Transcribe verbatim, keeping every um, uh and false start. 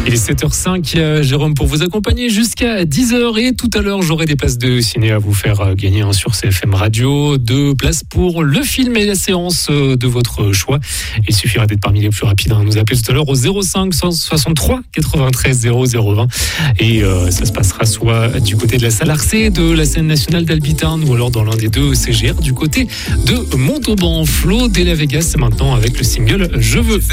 Il est sept heures cinq, euh, Jérôme pour vous accompagner jusqu'à dix heures et tout à l'heure j'aurai des places de ciné à vous faire euh, gagner hein, sur C F M Radio, deux places pour le film et la séance euh, de votre choix. Il suffira d'être parmi les plus rapides, hein, nous appeler tout à l'heure au zéro cinq cent soixante-trois quatre-vingt-treize zéro zéro vingt et euh, ça se passera soit du côté de la salle Arcé de la scène nationale d'Albitain ou alors dans l'un des deux C G R du côté de Montauban. Flo de la Vegas, c'est maintenant avec le single Je veux.